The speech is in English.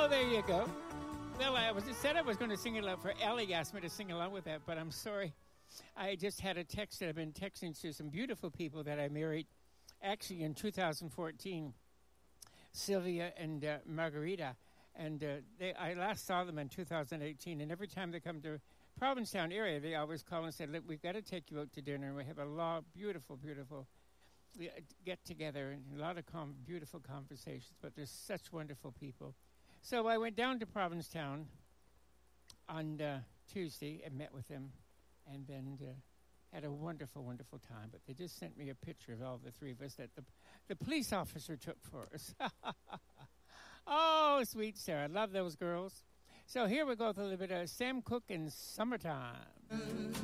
Oh, there you go. Well, said I was going to sing it along for Ellie. Asked me to sing along with that, but I'm sorry. I just had a text that I've been texting to some beautiful people that I married, actually in 2014, Sylvia and Margarita. And I last saw them in 2018, and every time they come to Provincetown area, they always call and say, look, we've got to take you out to dinner, and we have a lot of beautiful get-together and a lot of beautiful conversations, but they're such wonderful people. So I went down to Provincetown on Tuesday and met with them, and then had a wonderful, wonderful time. But they just sent me a picture of all the three of us that the police officer took for us. Oh, sweet Sarah. I love those girls. So here we go with a little bit of Sam Cooke and Summertime.